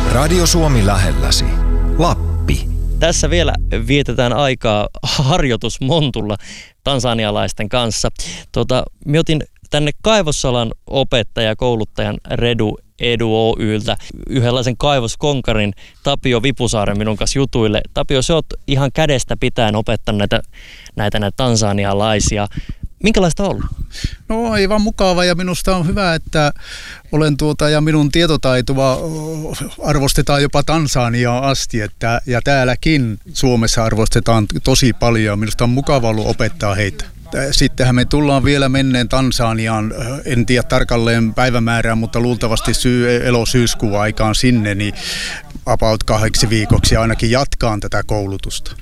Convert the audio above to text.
Radio Suomi lähelläsi. Lappi. Tässä vielä vietetään aikaa harjoitusmontulla tansanialaisten kanssa. Minä otin tänne kaivosalan kouluttajan Redu Edu Oyltä yhdenlaisen kaivoskonkarin Tapio Vipusaaren minun kanssa jutuille. Tapio, sä oot ihan kädestä pitäen opettanut näitä tansanialaisia. Minkälaista on ollut? No aivan mukava, ja minusta on hyvä, että olen ja minun tietotaitoa arvostetaan jopa Tansaniaan asti, ja täälläkin Suomessa arvostetaan tosi paljon. Minusta on mukava ollut opettaa heitä. Sittenhän me tullaan vielä menneen Tansaniaan, en tiedä tarkalleen päivämäärää, mutta luultavasti elo-syyskuun aikaan sinne, niin about 2 viikoksi ainakin jatkaan tätä koulutusta.